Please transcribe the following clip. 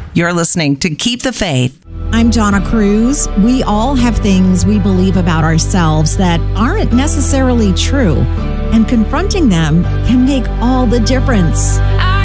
You're listening to Keep the Faith. I'm Donna Cruz. We all have things we believe about ourselves that aren't necessarily true, and confronting them can make all the difference.